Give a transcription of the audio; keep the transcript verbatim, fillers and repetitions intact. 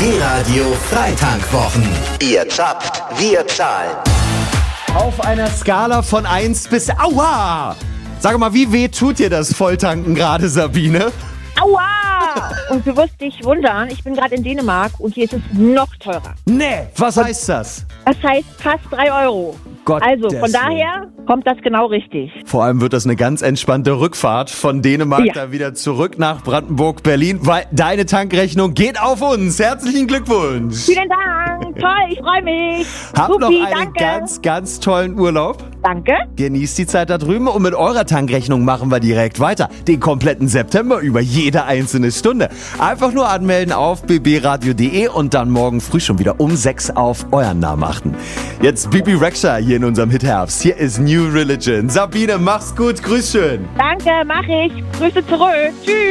B-Radio Freitankwwochen. Ihr zapft, wir zahlen. Auf einer Skala von eins bis Aua! Sag mal, wie weh tut dir das Volltanken gerade, Sabine? Aua! Und du wirst dich wundern, ich bin gerade in Dänemark und hier ist es noch teurer. Nee, was heißt das? Das heißt fast drei Euro. Gott Also von des daher kommt das genau richtig. Vor allem wird das eine ganz entspannte Rückfahrt von Dänemark Ja. da wieder zurück nach Brandenburg, Berlin, weil deine Tankrechnung geht auf uns. Herzlichen Glückwunsch. Vielen Dank, toll, ich freue mich. Hab Supi, noch einen danke. ganz, ganz tollen Urlaub. Danke. Genießt die Zeit da drüben und mit eurer Tankrechnung machen wir direkt weiter. Den kompletten September über, jede einzelne Stunde. Einfach nur anmelden auf b b radio punkt d e und dann morgen früh schon wieder um sechs auf euren Namen achten. Jetzt Bibi Rexha hier in unserem Hit Herbst. Hier ist New Religion. Sabine, mach's gut, grüß schön. Danke, mach ich. Grüße zurück. Tschüss.